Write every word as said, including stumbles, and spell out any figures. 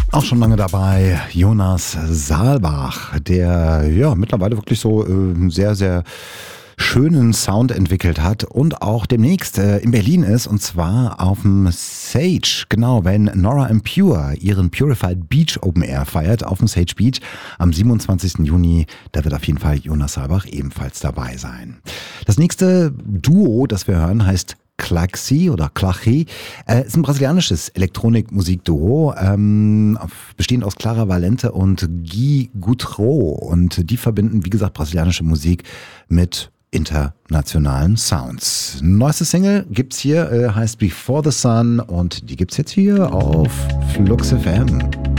Auch schon lange dabei, Jonas Saalbach, der ja mittlerweile wirklich so äh, sehr, sehr schönen Sound entwickelt hat und auch demnächst äh, in Berlin ist, und zwar auf dem Sage. Genau, wenn Nora En Pure ihren Purified Beach Open Air feiert auf dem Sage Beach am siebenundzwanzigsten Juni, da wird auf jeden Fall Jonas Saalbach ebenfalls dabei sein. Das nächste Duo, das wir hören, heißt Klaxi oder Klachi, äh, ist ein brasilianisches Elektronikmusikduo, ähm, bestehend aus Clara Valente und Gui Gutro, und die verbinden, wie gesagt, brasilianische Musik mit internationalen Sounds. Neueste Single gibt's hier, äh, heißt Before the Sun, und die gibt's jetzt hier auf Flux F M.